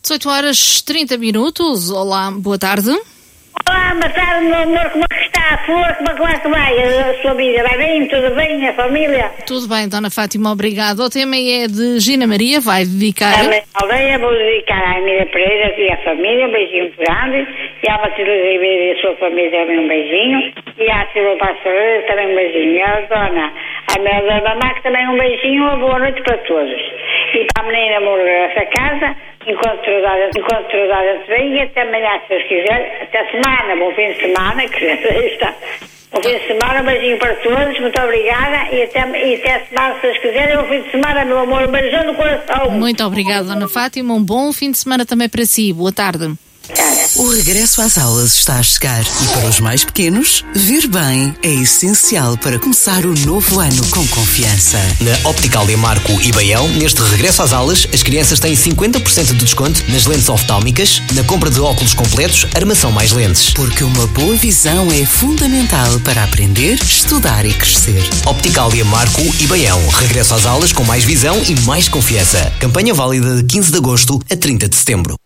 18 horas 30 minutos. Olá, boa tarde. Olá, boa tarde, meu amor. Como é que está a flor? Como é que vai a sua vida? Vai bem? Tudo bem? A família? Tudo bem, Dona Fátima, obrigado. O tema é de Gina Maria, vai dedicar... Também a aldeia, vou dedicar à Emília Pereira e à família, um beijinho grande. E à Matilde Ribeiro e a sua família também um beijinho. E à Silva Pastor também um beijinho. E à dona, a minha dona Mac também um beijinho. Uma boa noite para todos. E para a menina amor dessa casa, encontro toda bem e até amanhã, se Deus quiser. Até semana, bom fim de semana, que está. Bom fim de semana, um beijinho para todos, muito obrigada e até semana, se Deus quiser, bom fim de semana, meu amor, um beijão no coração. Muito obrigada, Dona Fátima, um bom fim de semana também para si. Boa tarde. O regresso às aulas está a chegar e para os mais pequenos, ver bem é essencial para começar o novo ano com confiança. Na Opticalia Marco e Baião, neste regresso às aulas, as crianças têm 50% de desconto nas lentes oftálmicas, na compra de óculos completos, armação mais lentes. Porque uma boa visão é fundamental para aprender, estudar e crescer. Opticalia Marco e Baião, regresso às aulas com mais visão e mais confiança. Campanha válida de 15 de agosto a 30 de setembro.